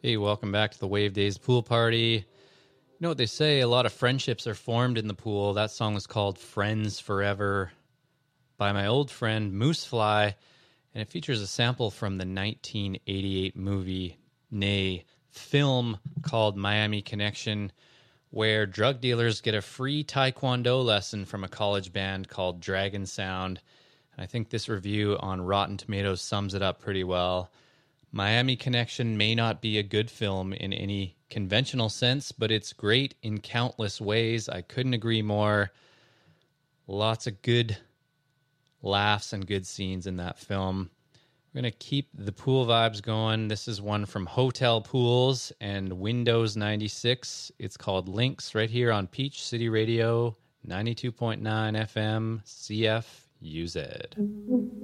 Hey, welcome back to the Wave Days Pool Party. You know what they say, a lot of friendships are formed in the pool. That song was called Friends Forever by my old friend Moosefly, and it features a sample from the 1988 movie, nay, film called Miami Connection, where drug dealers get a free taekwondo lesson from a college band called Dragon Sound. And I think this review on Rotten Tomatoes sums it up pretty well. Miami Connection may not be a good film in any conventional sense, but it's great in countless ways. I couldn't agree more. Lots of good laughs and good scenes in that film. We're going to keep the pool vibes going. This is one from Hotel Pools and Windows 96. It's called Links right here on Peach City Radio, 92.9 FM, CFUZ.